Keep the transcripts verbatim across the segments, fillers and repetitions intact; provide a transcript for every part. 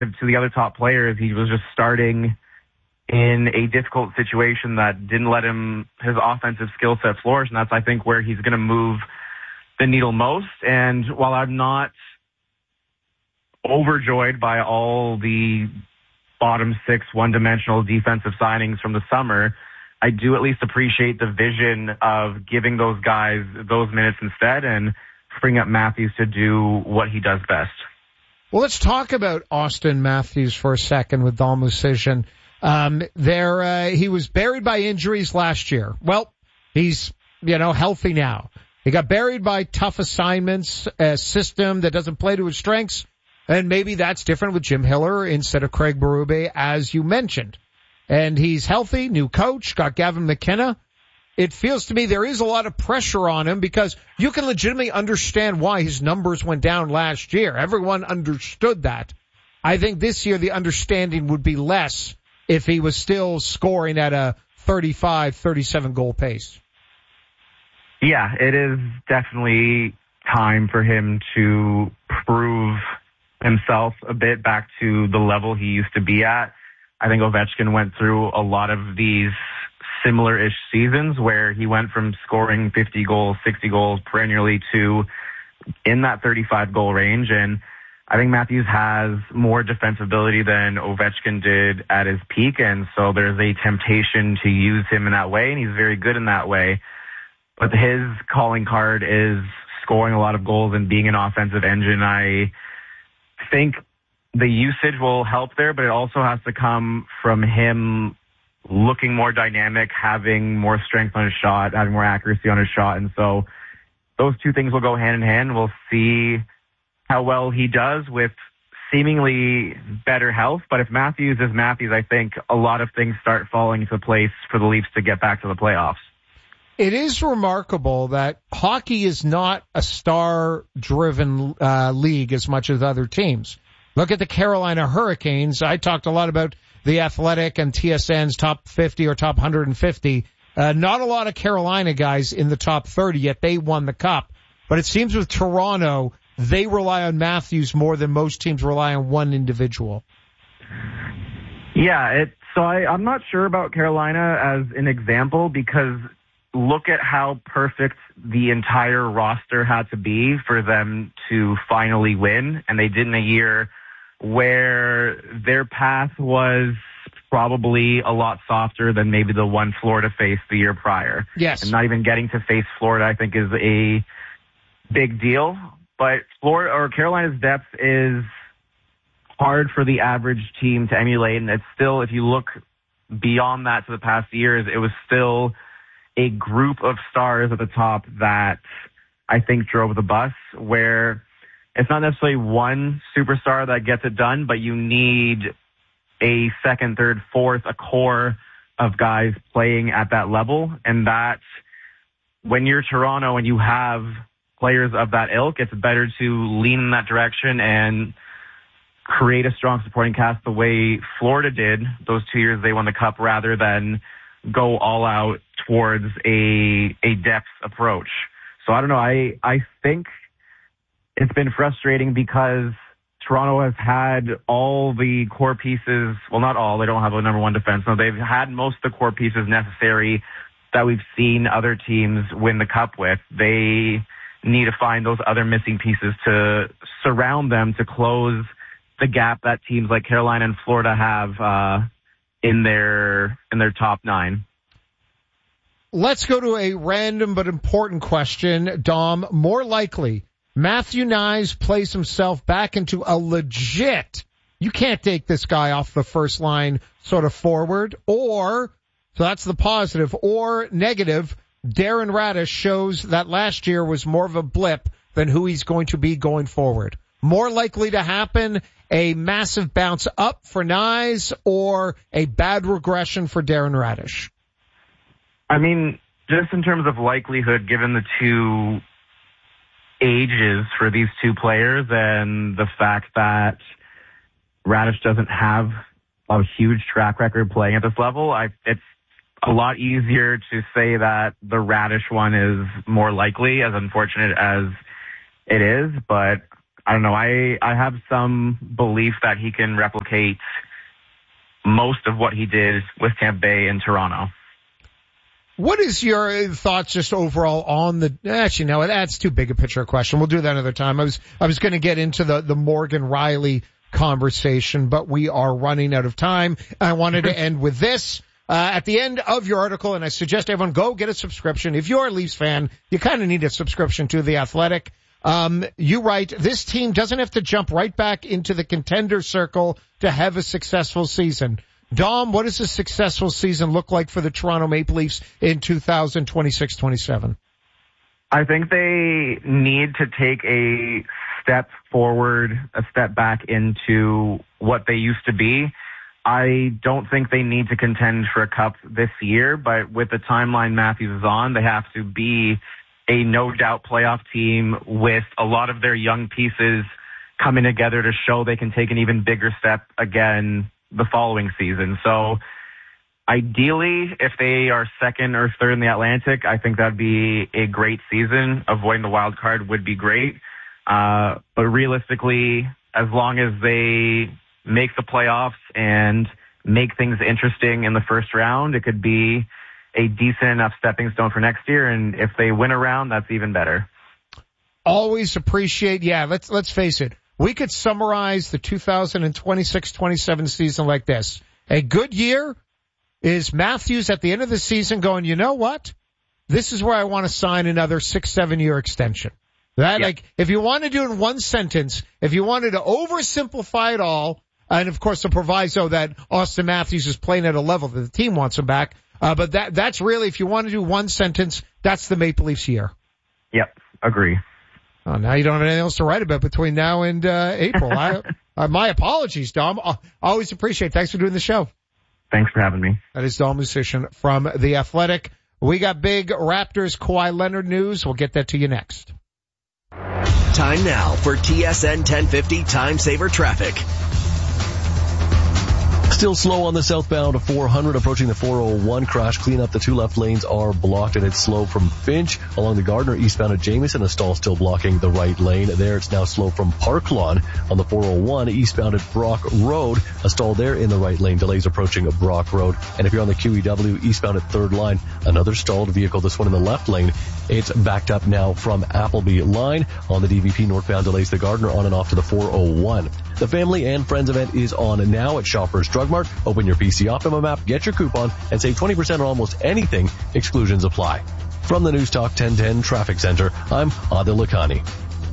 to the other top players, he was just starting in a difficult situation that didn't let him, his offensive skill set flourish, and that's, I think, where he's going to move the needle most. And while I'm not overjoyed by all the bottom six one-dimensional defensive signings from the summer, I do at least appreciate the vision of giving those guys those minutes instead and freeing up Matthews to do what he does best. Well, let's talk about Auston Matthews for a second with Dom Luszczyszyn. Um, there, uh, he was buried by injuries last year. Well, he's, you know, healthy now. He got buried by tough assignments, a system that doesn't play to his strengths, and maybe that's different with Jim Hiller instead of Craig Berube, as you mentioned. And he's healthy, new coach, got Gavin McKenna. It feels to me there is a lot of pressure on him because you can legitimately understand why his numbers went down last year. Everyone understood that. I think this year the understanding would be less if he was still scoring at a thirty-five, thirty-seven goal pace. Yeah, it is definitely time for him to prove himself a bit back to the level he used to be at. I think Ovechkin went through a lot of these similar-ish seasons where he went from scoring fifty goals, sixty goals perennially to in that thirty-five goal range. And I think Matthews has more defensibility than Ovechkin did at his peak. And so there's a temptation to use him in that way. And he's very good in that way. But his calling card is scoring a lot of goals and being an offensive engine. I think the usage will help there, but it also has to come from him looking more dynamic, having more strength on his shot, having more accuracy on his shot. And so those two things will go hand in hand. We'll see how well he does with seemingly better health. But if Matthews is Matthews, I think a lot of things start falling into place for the Leafs to get back to the playoffs. It is remarkable that hockey is not a star-driven uh, league as much as other teams. Look at the Carolina Hurricanes. I talked a lot about the Athletic and T S N's top fifty or top one hundred fifty. Uh, not a lot of Carolina guys in the top thirty, yet they won the cup. But it seems with Toronto, they rely on Matthews more than most teams rely on one individual. Yeah, it, so I, I'm not sure about Carolina as an example because look at how perfect the entire roster had to be for them to finally win, and they did in a year where their path was probably a lot softer than maybe the one Florida faced the year prior. Yes. And not even getting to face Florida, I think, is a big deal. But Florida or Carolina's depth is hard for the average team to emulate, and it's still, if you look beyond that to the past years, it was still a group of stars at the top that I think drove the bus, where it's not necessarily one superstar that gets it done, but you need a second, third, fourth, a core of guys playing at that level. And that when you're Toronto and you have players of that ilk, it's better to lean in that direction and create a strong supporting cast the way Florida did those two years they won the cup, rather than go all out towards a a depth approach. So I don't know. I, I think it's been frustrating because Toronto has had all the core pieces. Well, not all. They don't have a number one defense. No, they've had most of the core pieces necessary that we've seen other teams win the cup with. They need to find those other missing pieces to surround them to close the gap that teams like Carolina and Florida have uh, in their in their top nine. Let's go to a random but important question, Dom. More likely, Matthew Knies plays himself back into a legit, you can't take this guy off the first line sort of forward, or, so that's the positive, or negative, Darren Radish shows that last year was more of a blip than who he's going to be going forward. More likely to happen, a massive bounce up for Knies or a bad regression for Darren Radish? I mean, just in terms of likelihood, given the two ages for these two players and the fact that Radish doesn't have a huge track record playing at this level, I, it's a lot easier to say that the Radish one is more likely, as unfortunate as it is. But I don't know. I, I have some belief that he can replicate most of what he did with Tampa Bay and Toronto. What is your thoughts just overall on the, actually, no, that's too big a picture question. We'll do that another time. I was, I was going to get into the, the Morgan Rielly conversation, but we are running out of time. I wanted to end with this. Uh, at the end of your article, and I suggest everyone go get a subscription. If you're a Leafs fan, you kind of need a subscription to The Athletic. Um, you write, this team doesn't have to jump right back into the contender circle to have a successful season. Dom, what does a successful season look like for the Toronto Maple Leafs in two thousand twenty-six twenty-seven? I think they need to take a step forward, a step back into what they used to be. I don't think they need to contend for a cup this year, but with the timeline Matthews is on, they have to be a no-doubt playoff team with a lot of their young pieces coming together to show they can take an even bigger step again the following season. So ideally, if they are second or third in the Atlantic, I think that'd be a great season. Avoiding the wild card would be great. Uh, but realistically, as long as they make the playoffs and make things interesting in the first round, it could be a decent enough stepping stone for next year. And if they win a round, that's even better. Always appreciate, yeah, let's, let's face it. We could summarize the two thousand twenty-six twenty-seven season like this. A good year is Matthews at the end of the season going, you know what? This is where I want to sign another six, seven year extension. That, yep. Like, if you want to do it in one sentence, if you wanted to oversimplify it all, and of course the proviso that Austin Matthews is playing at a level that the team wants him back, uh, but that, that's really, if you want to do one sentence, that's the Maple Leafs year. Yep, agree. Oh, now you don't have anything else to write about between now and uh, April. I, uh, my apologies, Dom. I always appreciate it. Thanks for doing the show. Thanks for having me. That is Dom Lucian from The Athletic. We got big Raptors Kawhi Leonard news. We'll get that to you next. Time now for T S N ten fifty Time Saver Traffic. Still slow on the southbound four hundred approaching the four oh one crash cleanup. The two left lanes are blocked and it's slow from Finch along the Gardner eastbound at Jamieson. A stall still blocking the right lane. There it's now slow from Park Lawn on the four oh one eastbound at Brock Road. A stall there in the right lane. Delays approaching Brock Road. And if you're on the Q E W eastbound at Third Line, another stalled vehicle, this one in the left lane. It's backed up now from Appleby line. On the D V P northbound delays the Gardner on and off to the four oh one. The Family and Friends event is on now at Shoppers Drug Mart. Open your P C Optimum app, get your coupon, and save twenty percent on almost anything. Exclusions apply. From the News Talk ten ten Traffic Center, I'm Adil Lakhani.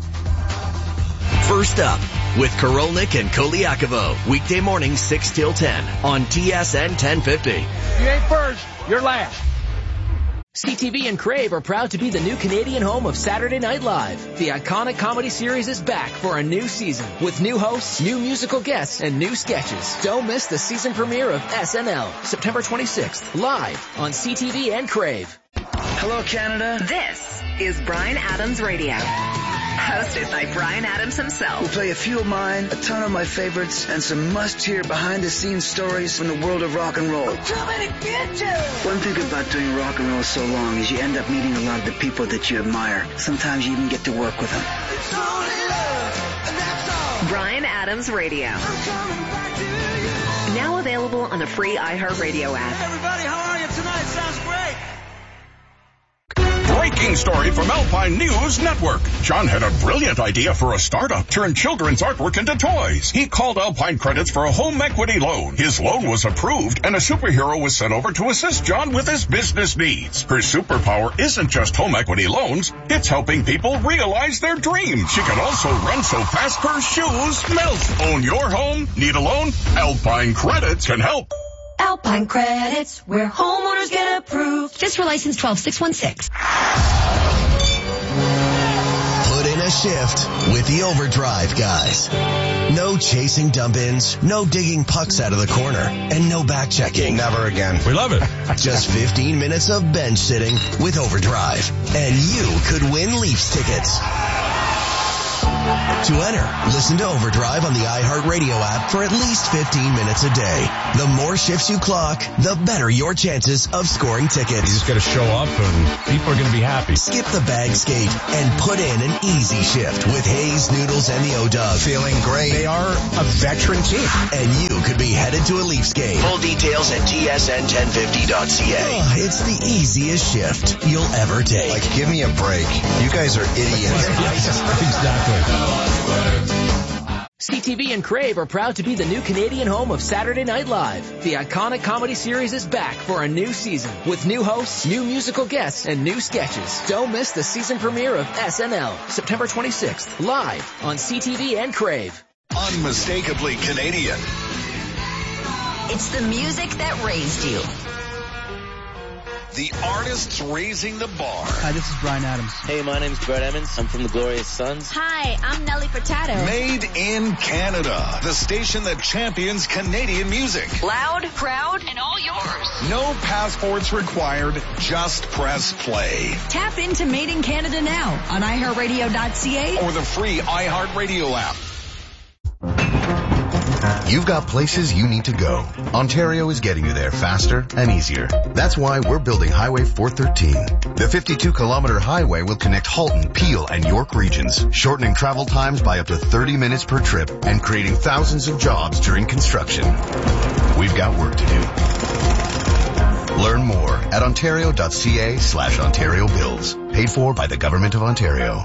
First up, with Korolnik and Koliakovo, weekday mornings six till ten on T S N ten fifty. You ain't first, you're last. C T V and Crave are proud to be the new Canadian home of Saturday Night Live. The iconic comedy series is back for a new season with new hosts, new musical guests, and new sketches. Don't miss the season premiere of S N L, September twenty-sixth, live on C T V and Crave. Hello, Canada. This is Bryan Adams Radio. Hosted by Bryan Adams himself. We'll play a few of mine, a ton of my favorites, and some must-hear behind-the-scenes stories from the world of rock and roll. We're coming to get you! One thing about doing rock and roll so long is you end up meeting a lot of the people that you admire. Sometimes you even get to work with them. It's only love, and that's all. Bryan Adams Radio. I'm coming back to you. Now available on the free iHeartRadio app. Hey everybody, how are you tonight? Sounds great. Breaking story from Alpine News Network. John had a brilliant idea for a startup, turn children's artwork into toys. He called Alpine Credits for a home equity loan. His loan was approved, and a superhero was sent over to assist John with his business needs. Her superpower isn't just home equity loans, it's helping people realize their dreams. She can also run so fast her shoes melt. Own your home? Need a loan? Alpine Credits can help. Alpine Credits, where homeowners get approved. Just for license twelve six one six. Put in a shift with the Overdrive guys. No chasing dump-ins, no digging pucks out of the corner, and no back checking. Never again. We love it. Just fifteen minutes of bench sitting with Overdrive. And you could win Leafs tickets. To enter, listen to Overdrive on the iHeartRadio app for at least fifteen minutes a day. The more shifts you clock, the better your chances of scoring tickets. You just got to show up and people are going to be happy. Skip the bag skate and put in an easy shift with Hayes, Noodles, and the O-Dog. Feeling great. They are a veteran team. And you could be headed to a Leafs game. Full details at T S N ten fifty dot C A. Oh, it's the easiest shift you'll ever take. Like, give me a break. You guys are idiots. Exactly. C T V and Crave are proud to be the new Canadian home of Saturday Night Live. The iconic comedy series is back for a new season with new hosts, new musical guests, and new sketches. Don't miss the season premiere of S N L, September twenty-sixth, live on C T V and Crave. Unmistakably Canadian. It's the music that raised you. The artists raising the bar. Hi, this is Bryan Adams. Hey, my name's Brett Emmons. I'm from the Glorious Sons. Hi, I'm Nelly Furtado. Made in Canada. The station that champions Canadian music. Loud, proud, and all yours. No passports required. Just press play. Tap into Made in Canada now on i heart radio dot c a or the free iHeartRadio app. You've got places you need to go. Ontario is getting you there faster and easier. That's why we're building Highway four thirteen. The fifty-two kilometer highway will connect Halton, Peel, and York regions, shortening travel times by up to thirty minutes per trip and creating thousands of jobs during construction. We've got work to do. Learn more at ontario dot c a slash Ontario Builds. Paid for by the Government of Ontario.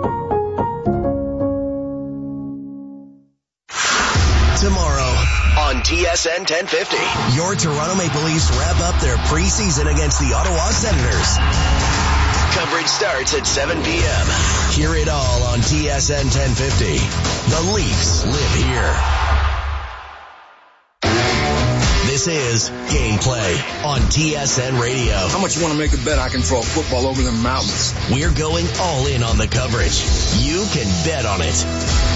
Tomorrow on T S N ten fifty, your Toronto Maple Leafs wrap up their preseason against the Ottawa Senators. Coverage starts at seven p.m. Hear it all on T S N ten fifty. The Leafs live here. This is Gameplay on T S N Radio. How much you want to make a bet I can throw a football over the mountains? We're going all in on the coverage. You can bet on it.